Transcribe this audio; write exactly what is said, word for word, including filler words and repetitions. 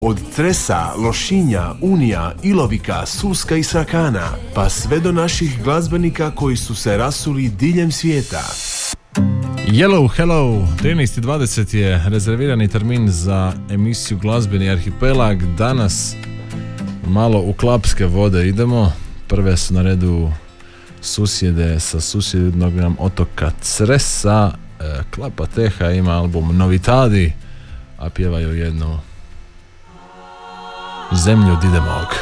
Od Cresa, Lošinja, Unija, Ilovika, Suska i Srakana, pa sve do naših glazbenika koji su se rasuli diljem svijeta. Hello, hello, trinaest i dvadeset je rezervirani termin za emisiju Glazbeni arhipelag. Danas malo u klapske vode idemo. Prve su na redu susjede sa susjednog nam otoka Cresa. Klapa Teha ima album Novitadi, a pjevaju jednu Zemlju Didemog.